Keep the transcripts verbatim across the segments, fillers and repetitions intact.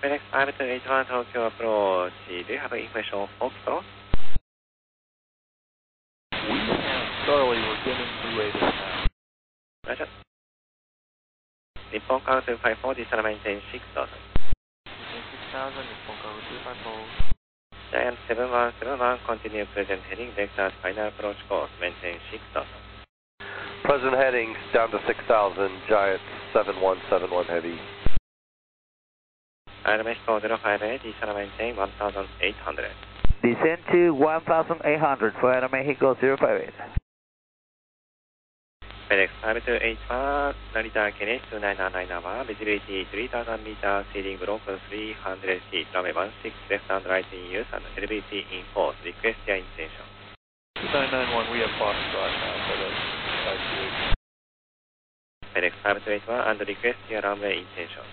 FedEx five two eight one Tokyo approach. Do you have information on Foxtrot? We have Charlie, we're getting two eight now. Roger. Nippon Cargo two five four, descend maintain six thousand. Maintain six thousand, Nippon Cargo two five four. Giant seven one seven one, continue present heading, Vector's final approach course, maintain six thousand. Present heading down to six thousand, Giant seven one seven one heavy. Air Mexico zero five eight, descend maintain one thousand eight hundred. Descend to one thousand eight hundred for Air Mexico zero five eight. FedEx five two eight one, Narita K N H two nine nine nine, visibility three thousand meters, ceiling broken three hundred feet, runway one six, left and right in use, and L V C in force. Request your intention. nine nine one, we have Foxtrot now, FedEx five two eight. FedEx five two eight one, and request your runway intention.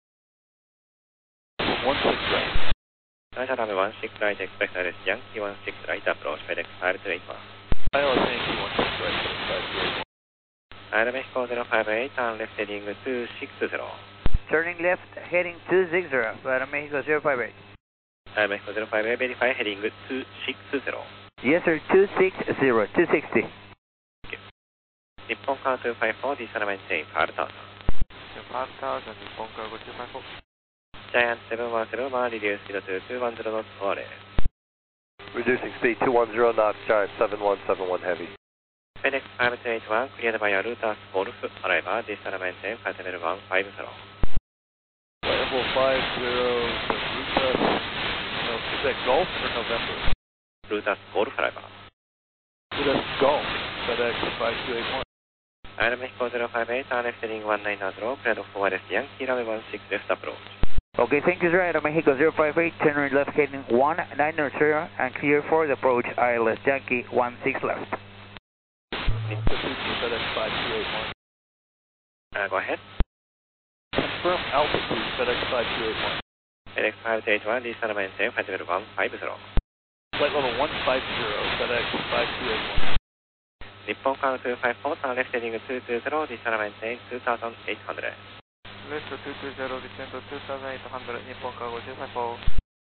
one six right. Roger, runway one six right, expect I R S Yankee one six right approach, FedEx five two eight one. I L S Yankee one six right, FedEx five two eight one. Air Mexico zero five eight, and left heading two six zero. Turning left, heading two six zero for Air Mexico zero five eight. Air Mexico zero five eight, verify heading two six zero. Yes sir, two six zero, two sixty. Nippon Cargo two five four, descend maintain five thousand. five thousand, Nippon Cargo two five four. Giant seven one seven one, reduce speed to two one zero knots for rest. Reducing speed two one zero knots, Giant seven one seven one heavy. FedEx five two eight one, cleared by Arutas Golf, arrival, descend maintain five seven one five zero. Level five zero, Rutas, no, is that Golf or November? Rutas Golf, arrival. Rutas Golf, FedEx five two eight one. Air Mexico zero five eight, and left heading one nine zero, cleared for I R S Yankee, runway one six, left approach. Okay, thank you sir, Air Mexico zero five eight, turn left heading one nine zero, and clear for the approach I L S Yankee one six left. FedEx five two eight one. Uh, go ahead. Confirm altitude, FedEx five two eight one. FedEx five two eight one, descend maintain five seven one five zero. Flight level one five zero, FedEx five two eight one. Nippon Cargo two five four, and left heading two two zero, descend maintain two thousand eight hundred. Left two two zero, descend to two thousand eight hundred, Nippon Cargo two five four.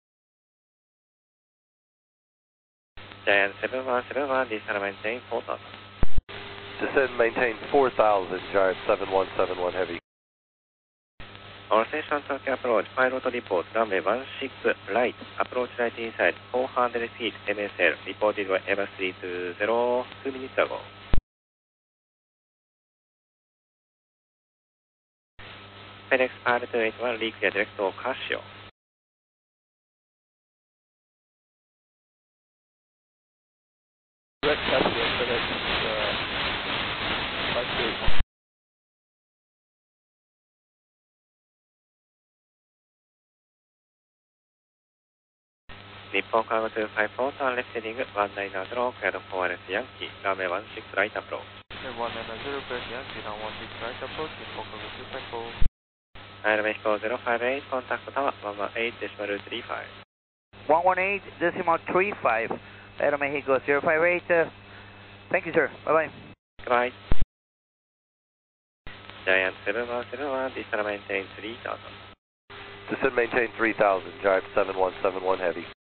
Giant seven one seven one, descend maintain four thousand. Descend maintain four thousand, Giant seven one seven one heavy. Our station Tokyo approach, pilot report, runway one six right, approach right inside, four hundred feet M S L, reported by Airbus three two zero, two minutes ago. FedEx five two eight one, reclear direct to Casio. Direct Casio, FedEx uh, five two eight one. Nippon Cargo two five four, turn left heading one nine zero, cleared for I R S Yankee, runway one six right approach. one nine zero, cleared Yankee, runway one six right approach, Nippon Cargo two five four. Air Mexico zero five eight, contact tower one one eight decimal three five. one one eight decimal three five, Air Mexico zero five eight. Uh, thank you sir, bye bye. Goodbye. Giant seven one seven one, descend maintain three thousand. Descend maintain three thousand, Giant seven one seven one heavy.